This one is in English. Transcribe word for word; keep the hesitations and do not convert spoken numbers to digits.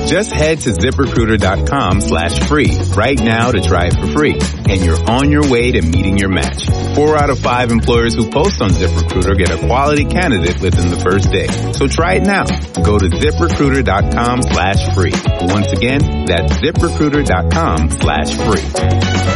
Just head to ZipRecruiter.com slash free right now to try it for free. And you're on your way to meeting your match. Four out of five employers who post on ZipRecruiter get a quality candidate within the first day. So try it now. Go to ZipRecruiter.com slash free. Once again, that's ZipRecruiter.com slash free.